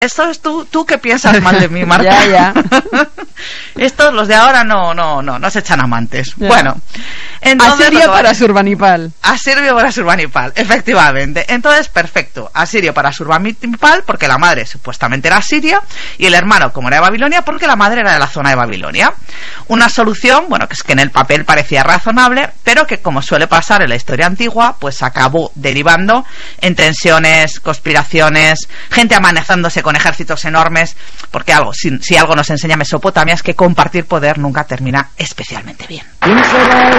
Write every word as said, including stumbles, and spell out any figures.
Esto es tú, tú que piensas mal de mí, Marta. Ya, ya. Estos, los de ahora, no, no, no, no se echan amantes. Ya. Bueno, entonces... Asirio para Surbanipal. Asirio para Surbanipal, efectivamente. Entonces, perfecto. Asirio para Surbanipal, porque la madre supuestamente era asiria, y el hermano, como era de Babilonia, porque la madre era de la zona de Babilonia. Una solución, bueno, que es que en el papel parecía razonable, pero que, como suele pasar en la historia antigua, pues acabó derivando en tensiones, conspiraciones, gente amenazándose con ejércitos enormes, porque algo, si, si algo nos enseña Mesopotamia es que compartir poder nunca termina especialmente bien. ¿Quién será